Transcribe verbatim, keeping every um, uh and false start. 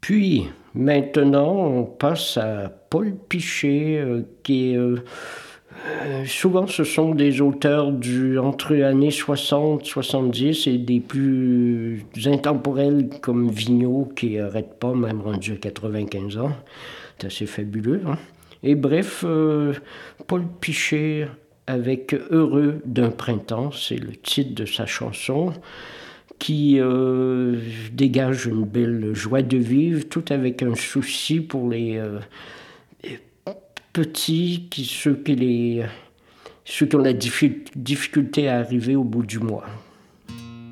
Puis, maintenant, on passe à Paul Pichet, euh, qui est... euh, euh, souvent, ce sont des auteurs du, entre années soixante soixante-dix et des plus intemporels comme Vigneault, qui n'arrête pas, même rendu à quatre-vingt-quinze ans. C'est assez fabuleux. Hein? Et bref, euh, Paul Pichet avec Heureux d'un printemps, c'est le titre de sa chanson, qui euh, dégage une belle joie de vivre, tout avec un souci pour les, euh, les petits, qui, ceux, qui les, ceux qui ont la difficulté à arriver au bout du mois.